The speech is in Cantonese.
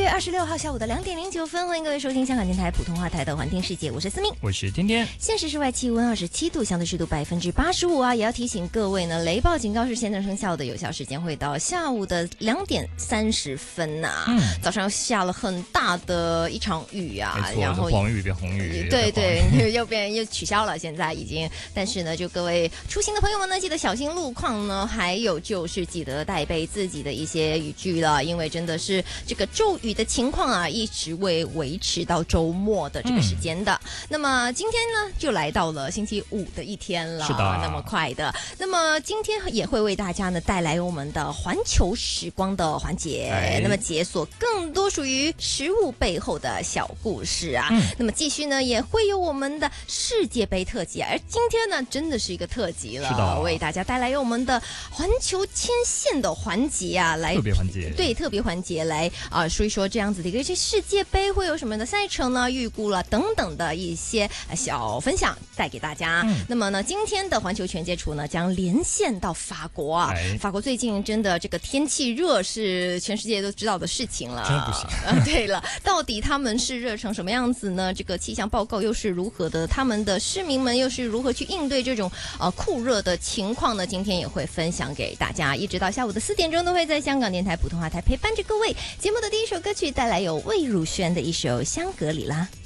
26号下午的2点09分，欢迎各位收听香港电台普通话台的环听世界，我是思明， 我是天天。 现时室外气温27度，相对湿度85%啊，也要提醒各位呢，雷暴警告是现正生效的，有效时间会到下午的2点30分呐。早上又下了很大的一场雨啊， 然后黄雨变红雨， 对，又取消了，现在已经。但是呢，就各位出行的朋友们呢，记得小心路况呢，还有就是记得带备自己的一些雨具了，因为真的是这个骤雨的情况啊，一直会维持到周末的这个时间的。那么今天呢，就来到了星期五的一天了， 是的， 那么快的。那么今天也会为大家呢带来我们的环球时光的环节，那么解锁更多属于食物背后的小故事啊。那么继续呢，也会有我们的世界杯特辑，而今天呢，真的是一个特辑了， 是的， 为大家带来我们的环球牵线的环节啊，来特别环节， 对，特别环节来说一说这样子的一个世界杯会有什么样的赛程呢？预估了等等的一些小分享带给大家。那么呢，今天的环球全接触呢，将连线到法国啊。法国最近真的这个天气热是全世界都知道的事情了， 真的不行。 对了，到底他们是热成什么样子呢？这个气象报告又是如何的？他们的市民们又是如何去应对这种酷热的情况呢？今天也会分享给大家，一直到下午的4点钟都会在香港电台普通话台陪伴着各位。节目的第一首歌曲带来有魏如萱的一首《香格里拉》。